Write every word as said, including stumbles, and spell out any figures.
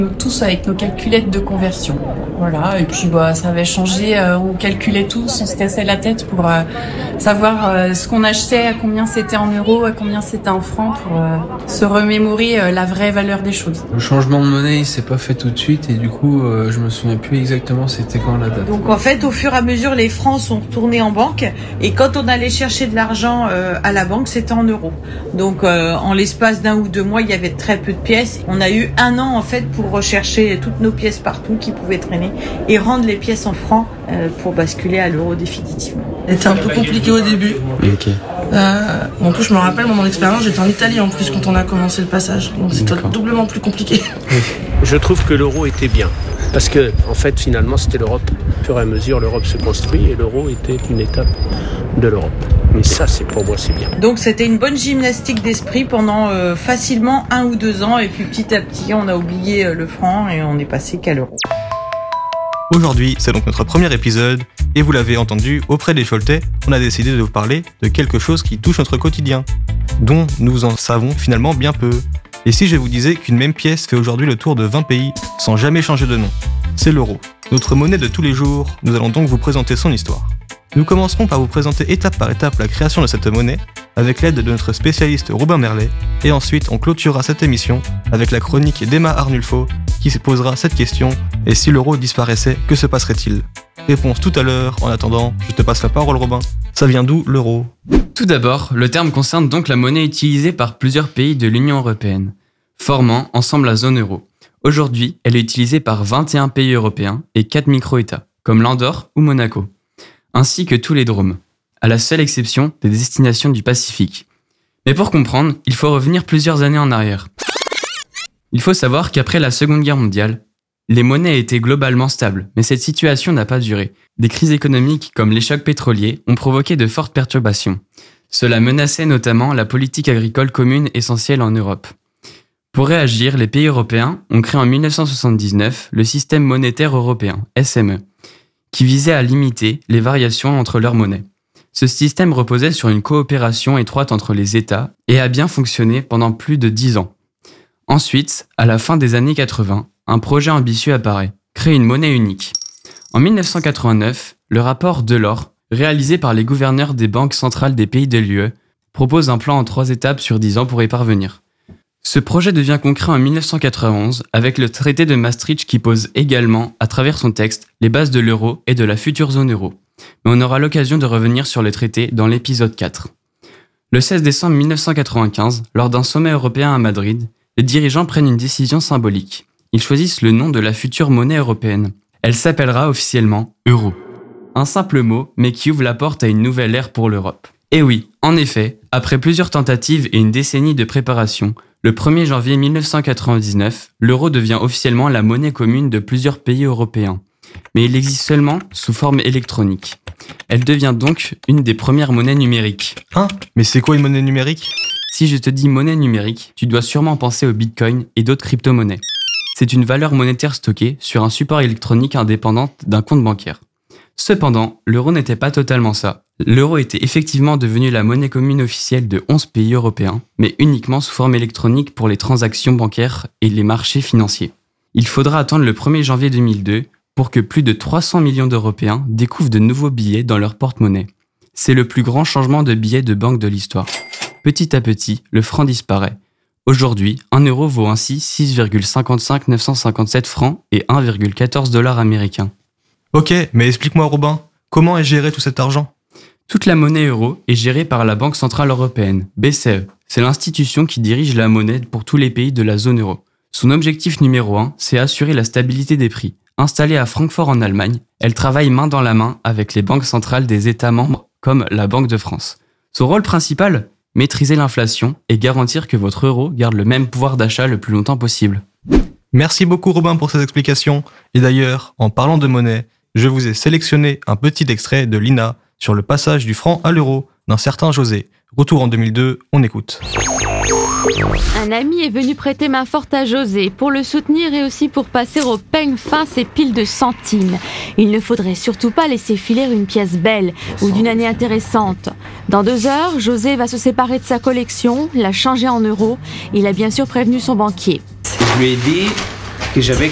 Tous avec nos calculettes de conversion. Voilà, et puis bah ça avait changé, euh, on calculait tous, on se cassait la tête pour euh, savoir euh, ce qu'on achetait, à combien c'était en euros, à combien c'était en francs, pour euh, se remémorer euh, la vraie valeur des choses. Le changement de monnaie, il s'est pas fait tout de suite et du coup, euh, je me souviens plus exactement c'était quand la date. Donc en fait, au fur et à mesure, les francs sont retournés en banque et quand on allait chercher de l'argent euh, à la banque, c'était en euros. Donc euh, en l'espace d'un ou deux mois, il y avait très peu de pièces. On a eu un an en fait pour rechercher toutes nos pièces partout qui pouvaient traîner et rendre les pièces en francs euh, pour basculer à l'euro définitivement. C'était un peu compliqué au début. Ok. Euh, en plus, je me rappelle, mon expérience, j'étais en Italie en plus quand on a commencé le passage. Donc c'était D'accord. doublement plus compliqué. Je trouve que l'euro était bien. Parce que, en fait, finalement, c'était l'Europe. Au fur et à mesure, l'Europe se construit et l'euro était une étape de l'Europe. Mais ça, c'est pour moi, c'est bien. Donc c'était une bonne gymnastique d'esprit pendant euh, facilement un ou deux ans et puis petit à petit, on a oublié euh, le franc et on est passé qu'à l'euro. Aujourd'hui, c'est donc notre premier épisode, et vous l'avez entendu, auprès des Choletais, on a décidé de vous parler de quelque chose qui touche notre quotidien, dont nous en savons finalement bien peu. Et si je vous disais qu'une même pièce fait aujourd'hui le tour de vingt pays sans jamais changer de nom? C'est l'euro. Notre monnaie de tous les jours, nous allons donc vous présenter son histoire. Nous commencerons par vous présenter étape par étape la création de cette monnaie, avec l'aide de notre spécialiste Robin Merlet, et ensuite on clôturera cette émission avec la chronique d'Emma Arnulfo, qui se posera cette question: et si l'euro disparaissait, que se passerait-il? Réponse tout à l'heure. En attendant, je te passe la parole, Robin. Ça vient d'où l'euro? Tout d'abord, le terme concerne donc la monnaie utilisée par plusieurs pays de l'Union européenne, formant ensemble la zone euro. Aujourd'hui, elle est utilisée par vingt et un pays européens et quatre micro-États, comme l'Andorre ou Monaco, ainsi que tous les Drômes, à la seule exception des destinations du Pacifique. Mais pour comprendre, il faut revenir plusieurs années en arrière. Il faut savoir qu'après la Seconde Guerre mondiale, les monnaies étaient globalement stables, mais cette situation n'a pas duré. Des crises économiques comme les chocs pétroliers ont provoqué de fortes perturbations. Cela menaçait notamment la politique agricole commune essentielle en Europe. Pour réagir, les pays européens ont créé en dix-neuf cent soixante-dix-neuf le système monétaire européen, S M E, qui visait à limiter les variations entre leurs monnaies. Ce système reposait sur une coopération étroite entre les États et a bien fonctionné pendant plus de dix ans. Ensuite, à la fin des années quatre-vingts, un projet ambitieux apparaît, créer une monnaie unique. En dix-neuf cent quatre-vingt-neuf, le rapport Delors, réalisé par les gouverneurs des banques centrales des pays de l'U E, propose un plan en trois étapes sur dix ans pour y parvenir. Ce projet devient concret en dix-neuf cent quatre-vingt-onze avec le traité de Maastricht qui pose également, à travers son texte, les bases de l'euro et de la future zone euro. Mais on aura l'occasion de revenir sur le traité dans l'épisode quatre. Le seize décembre dix-neuf cent quatre-vingt-quinze, lors d'un sommet européen à Madrid, les dirigeants prennent une décision symbolique. Ils choisissent le nom de la future monnaie européenne. Elle s'appellera officiellement euro. Un simple mot, mais qui ouvre la porte à une nouvelle ère pour l'Europe. Et oui, en effet, après plusieurs tentatives et une décennie de préparation, le premier janvier dix-neuf cent quatre-vingt-dix-neuf, l'euro devient officiellement la monnaie commune de plusieurs pays européens. Mais il existe seulement sous forme électronique. Elle devient donc une des premières monnaies numériques. Hein? Mais c'est quoi une monnaie numérique? Si je te dis monnaie numérique, tu dois sûrement penser au Bitcoin et d'autres crypto-monnaies. C'est une valeur monétaire stockée sur un support électronique indépendant d'un compte bancaire. Cependant, l'euro n'était pas totalement ça. L'euro était effectivement devenu la monnaie commune officielle de onze pays européens, mais uniquement sous forme électronique pour les transactions bancaires et les marchés financiers. Il faudra attendre le premier janvier deux mille deux pour que plus de trois cents millions d'Européens découvrent de nouveaux billets dans leur porte-monnaie. C'est le plus grand changement de billets de banque de l'histoire. Petit à petit, le franc disparaît. Aujourd'hui, un euro vaut ainsi six virgule cinquante-cinq neuf cent cinquante-sept francs et un virgule quatorze dollars américains. Ok, mais explique-moi, Robin, comment est géré tout cet argent? Toute la monnaie euro est gérée par la Banque Centrale Européenne, B C E. C'est l'institution qui dirige la monnaie pour tous les pays de la zone euro. Son objectif numéro un, c'est assurer la stabilité des prix. Installée à Francfort en Allemagne, elle travaille main dans la main avec les banques centrales des États membres comme la Banque de France. Son rôle principal? Maîtriser l'inflation et garantir que votre euro garde le même pouvoir d'achat le plus longtemps possible. Merci beaucoup, Robin, pour ces explications. Et d'ailleurs, en parlant de monnaie, je vous ai sélectionné un petit extrait de l'I N A sur le passage du franc à l'euro d'un certain José. Retour en deux mille deux, on écoute. Un ami est venu prêter main forte à José pour le soutenir et aussi pour passer au peigne fin ses piles de centimes. Il ne faudrait surtout pas laisser filer une pièce belle ou d'une année intéressante. Dans deux heures, José va se séparer de sa collection, la changer en euros. Il a bien sûr prévenu son banquier. Je lui ai dit, que j'avais